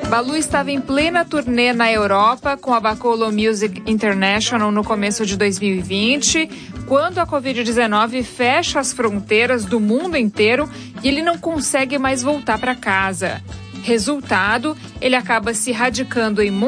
Balu estava em plena turnê na Europa com a Bacolo Music International no começo de 2020, quando a Covid-19 fecha as fronteiras do mundo inteiro e ele não consegue mais voltar para casa. Resultado, ele acaba se radicando em